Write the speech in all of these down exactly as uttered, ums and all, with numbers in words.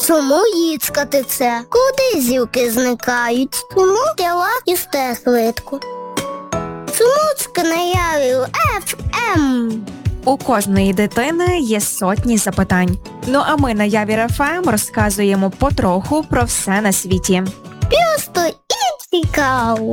Чому їцкати це? Куди зірки зникають? Чому тіла їсте швидко? Чому скнаявив еф ем? У кожної дитини є сотні запитань. Ну а ми на Явір еф ем розказуємо потроху про все на світі. Просто і цікаво.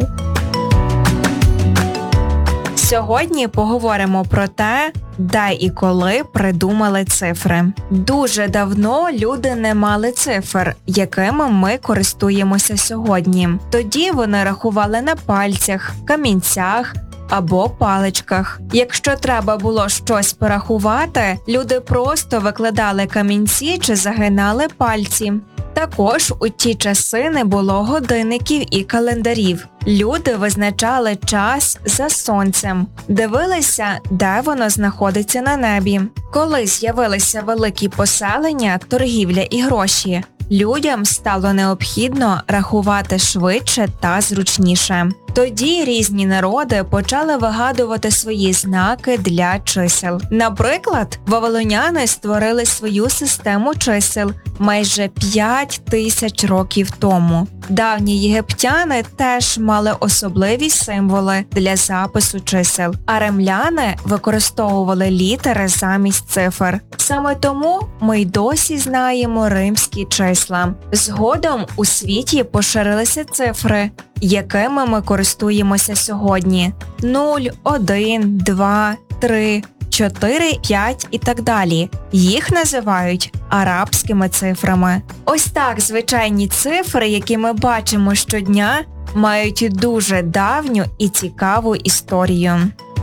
Сьогодні поговоримо про те, де і коли придумали цифри. Дуже давно люди не мали цифр, якими ми користуємося сьогодні. Тоді вони рахували на пальцях, камінцях або паличках. Якщо треба було щось порахувати, люди просто викладали камінці чи загинали пальці. Також у ті часи не було годинників і календарів. Люди визначали час за сонцем, дивилися, де воно знаходиться на небі. Коли з'явилися великі поселення, торгівля і гроші, людям стало необхідно рахувати швидше та зручніше. Тоді різні народи почали вигадувати свої знаки для чисел. Наприклад, вавилоняни створили свою систему чисел майже п'ять тисяч років тому. Давні єгиптяни теж мали особливі символи для запису чисел, а римляни використовували літери замість цифр. Саме тому ми й досі знаємо римські числа. Згодом у світі поширилися цифри, якими ми користуємося сьогодні. нуль, один, два, три, чотири, п'ять і так далі. Їх називають арабськими цифрами. Ось так звичайні цифри, які ми бачимо щодня, мають дуже давню і цікаву історію.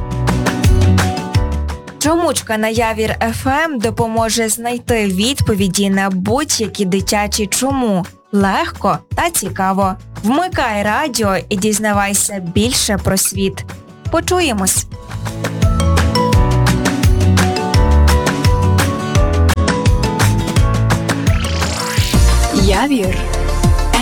Чомучка на Явір еф ем допоможе знайти відповіді на будь-які дитячі чому. Легко та цікаво. Вмикай радіо і дізнавайся більше про світ. Почуємось! Явір